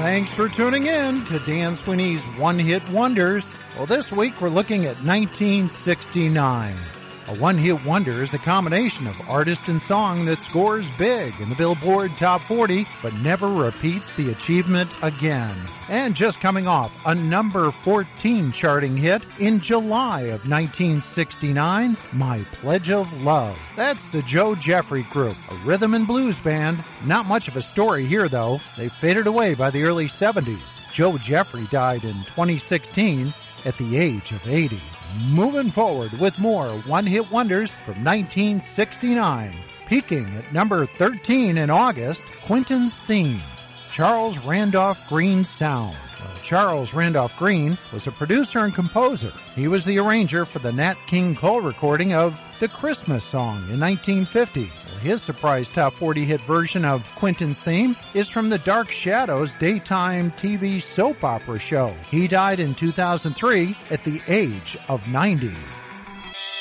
Thanks for tuning in to Dan Sweeney's One Hit Wonders. Well, this week we're looking at 1969. A one-hit wonder is a combination of artist and song that scores big in the Billboard Top 40, but never repeats the achievement again. And just coming off a number 14 charting hit in July of 1969, My Pledge of Love. That's the Joe Jeffrey Group, a rhythm and blues band. Not much of a story here, though. They faded away by the early 70s. Joe Jeffrey died in 2016 at the age of 80. Moving forward with more one-hit wonders from 1969. Peaking at number 13 in August, Quentin's Theme, Charles Randolph Green's Sound. Well, Charles Randolph Green was a producer and composer. He was the arranger for the Nat King Cole recording of The Christmas Song in 1950. His surprise top 40 hit version of Quentin's Theme is from the Dark Shadows daytime TV soap opera show. He died in 2003 at the age of 90.